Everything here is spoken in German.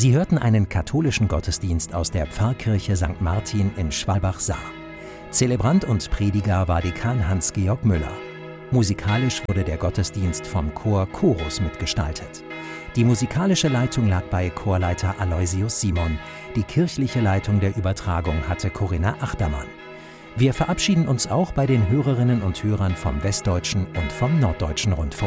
Sie hörten einen katholischen Gottesdienst aus der Pfarrkirche St. Martin in Schwalbach-Saar. Zelebrant und Prediger war Dekan Hans-Georg Müller. Musikalisch wurde der Gottesdienst vom Chor Chorus mitgestaltet. Die musikalische Leitung lag bei Chorleiter Aloysius Simon. Die kirchliche Leitung der Übertragung hatte Corinna Achtermann. Wir verabschieden uns auch bei den Hörerinnen und Hörern vom Westdeutschen und vom Norddeutschen Rundfunk.